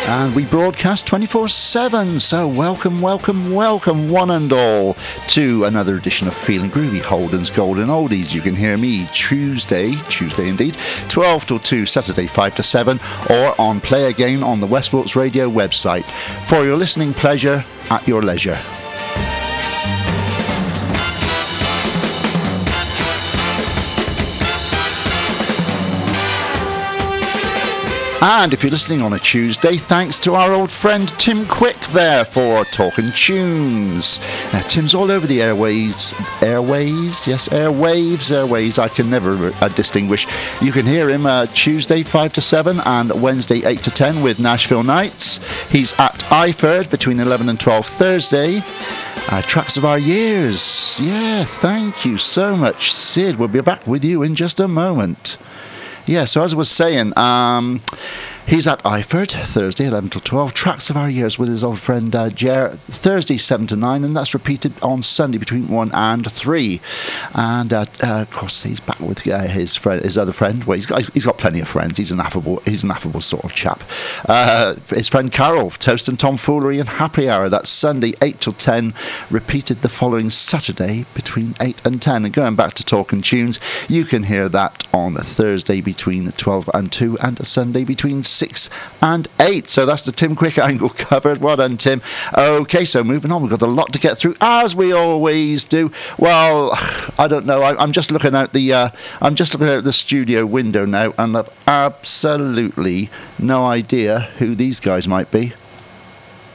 And we broadcast 24/7, so welcome one and all to another edition of Feeling Groovy, Holden's Golden Oldies. You can hear me Tuesday indeed, 12 till 2, Saturday 5 to 7, or on Play Again on the Westports Radio website. For your listening pleasure, at your leisure. And if you're listening on a Tuesday, thanks to our old friend Tim Quick there for Talking Tunes. Now, Tim's all over the airwaves, I can never distinguish. You can hear him Tuesday 5 to 7 and Wednesday 8 to 10 with Nashville Nights. He's at Iford between 11 and 12 Thursday. Tracks of Our Years. Yeah, thank you so much, Sid. We'll be back with you in just a moment. Yeah, so as I was saying, he's at Iford, Thursday, 11 till 12. Tracks of Our Years with his old friend Ger, Thursday, 7 to 9, and that's repeated on Sunday between 1 and 3. And, of course, he's back with his other friend. Well, he's got plenty of friends. He's an affable sort of chap. His friend Carol, Toast and Tomfoolery and Happy Hour. That's Sunday, 8 till 10, repeated the following Saturday between 8 and 10. And going back to Talking Tunes, you can hear that on a Thursday between 12 and 2 and a Sunday between 6 and 8. So that's the Tim Quick angle covered. Well done, Tim. Okay, so moving on. We've got a lot to get through, as we always do. Well, I don't know. I'm just looking out the studio window now, and I've absolutely no idea who these guys might be.